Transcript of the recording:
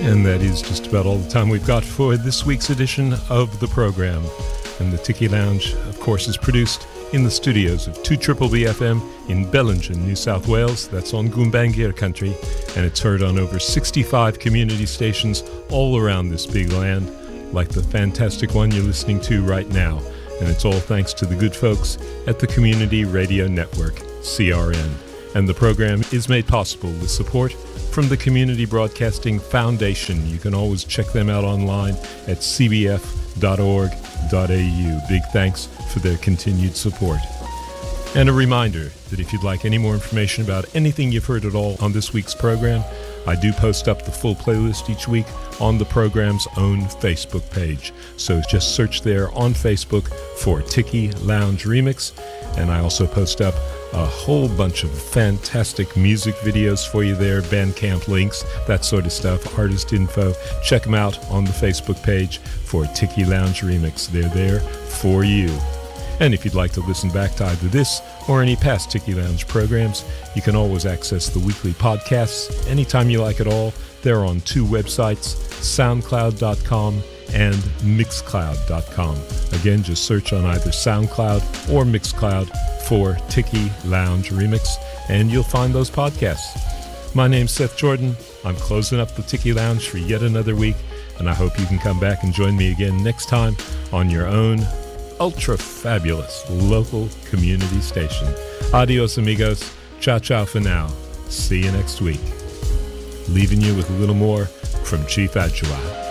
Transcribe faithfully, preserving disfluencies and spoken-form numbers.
And that is just about all the time we've got for this week's edition of the program. And the Tiki Lounge, of course, is produced in the studios of two B B F M in Bellingen, New South Wales. That's on Goombangir country, and it's heard on over sixty-five community stations all around this big land, like the fantastic one you're listening to right now. And it's all thanks to the good folks at the Community Radio Network, C R N. And the program is made possible with support from the Community Broadcasting Foundation. You can always check them out online at c b f dot org dot a u. Big thanks for their continued support. And a reminder that if you'd like any more information about anything you've heard at all on this week's program, I do post up the full playlist each week on the program's own Facebook page. So just search there on Facebook for Tiki Lounge Remix. And I also post up a whole bunch of fantastic music videos for you there, Bandcamp links, that sort of stuff, artist info. Check them out on the Facebook page for Tiki Lounge Remix. They're there for you. And if you'd like to listen back to either this or any past Tiki Lounge programs, you can always access the weekly podcasts anytime you like at all. They're on two websites, soundcloud dot com and mixcloud dot com. Again, just search on either SoundCloud or Mixcloud for Tiki Lounge Remix, and you'll find those podcasts. My name's Seth Jordan. I'm closing up the Tiki Lounge for yet another week, and I hope you can come back and join me again next time on your own ultra-fabulous local community station. Adios, amigos. Ciao, ciao for now. See you next week. Leaving you with a little more from Chief Adjoa.